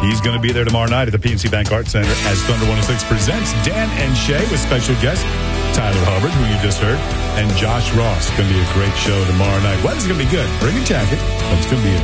He's going to be there tomorrow night at the PNC Bank Arts Center as Thunder 106 presents Dan and Shay with special guest Tyler Hubbard, who you just heard, and Josh Ross. It's going to be a great show tomorrow night. Weather's going to be good. Bring a jacket. It's going to be a